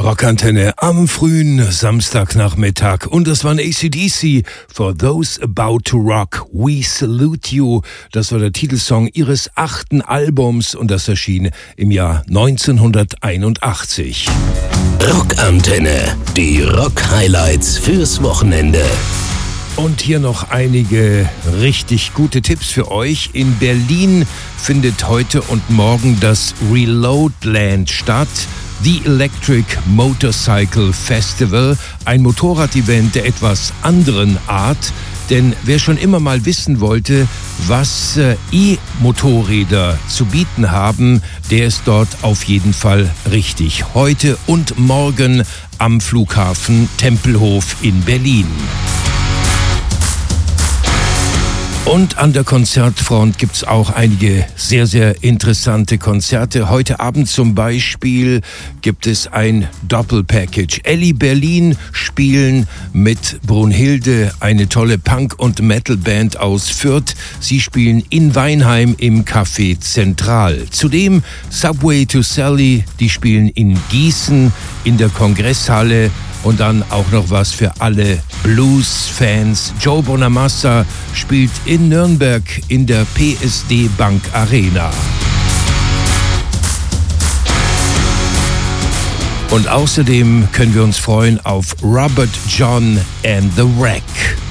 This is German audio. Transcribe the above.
Rockantenne am frühen Samstagnachmittag. Und das war ein AC/DC, For Those About to Rock, We Salute You. Das war der Titelsong ihres 8. Albums und das erschien im Jahr 1981. Rockantenne, die Rock-Highlights fürs Wochenende. Und hier noch einige richtig gute Tipps für euch. In Berlin findet heute und morgen das Reloadland statt. The Electric Motorcycle Festival, ein Motorrad-Event der etwas anderen Art. Denn wer schon immer mal wissen wollte, was E-Motorräder zu bieten haben, der ist dort auf jeden Fall richtig. Heute und morgen am Flughafen Tempelhof in Berlin. Und an der Konzertfront gibt's auch einige sehr, sehr interessante Konzerte. Heute Abend zum Beispiel gibt es ein Doppelpackage. Elli Berlin spielen mit Brunhilde, eine tolle Punk- und Metal-Band aus Fürth. Sie spielen in Weinheim im Café Zentral. Zudem Subway to Sally, die spielen in Gießen in der Kongresshalle. Und dann auch noch was für alle Blues-Fans. Joe Bonamassa spielt in Nürnberg in der PSD Bank Arena. Und außerdem können wir uns freuen auf Robert John and the Wreck.